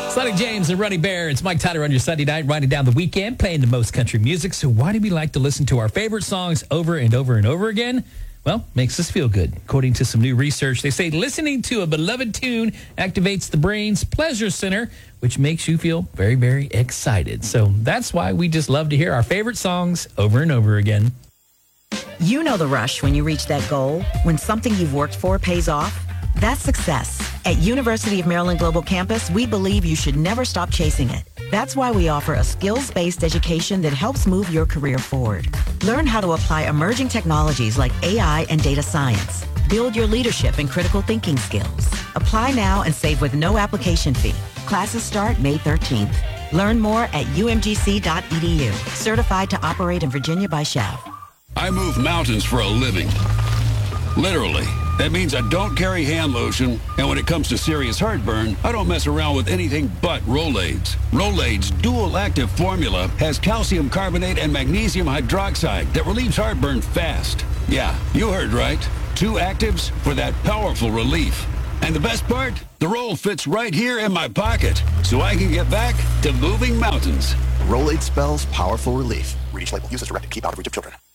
Sonny James and Ronnie Bear. It's Mike Tyler on your Sunday night, winding down the weekend, playing the most country music. So why do we like to listen to our favorite songs over and over and over again? Well, makes us feel good. According to some new research, they say listening to a beloved tune activates the brain's pleasure center, which makes you feel very, very excited. So that's why we just love to hear our favorite songs over and over again. You know the rush when you reach that goal, when something you've worked for pays off. That's success. At University of Maryland Global Campus, we believe you should never stop chasing it. That's why we offer a skills-based education that helps move your career forward. Learn how to apply emerging technologies like AI and data science. Build your leadership and critical thinking skills. Apply now and save with no application fee. Classes start May 13th. Learn more at umgc.edu. Certified to operate in Virginia by SCHEV. I move mountains for a living. Literally. That means I don't carry hand lotion, and when it comes to serious heartburn, I don't mess around with anything but Rolaids. Rolaids' dual-active formula has calcium carbonate and magnesium hydroxide that relieves heartburn fast. Yeah, you heard right. 2 actives for that powerful relief. And the best part? The roll fits right here in my pocket, so I can get back to moving mountains. Rolade spells powerful relief. Read each label. Use as directed. Keep out of reach of children.